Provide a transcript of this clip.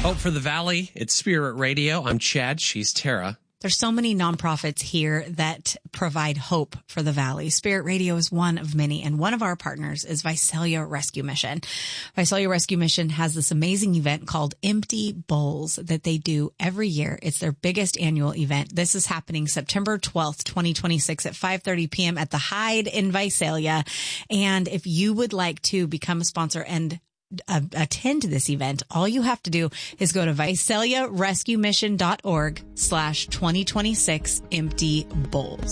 Hope for the Valley. It's Spirit Radio. I'm Chad. She's Tara. There's so many nonprofits here that provide hope for the Valley. Spirit Radio is one of many, and one of our partners is Visalia Rescue Mission. Visalia Rescue Mission has this amazing event called Empty Bowls that they do every year. It's their biggest annual event. This is happening September 12th, 2026 at 5:30 p.m. at the Hyde in Visalia. And if you would like to become a sponsor and attend this event, all you have to do is go to VisaliaRescueMission.org/2026 Empty Bowls.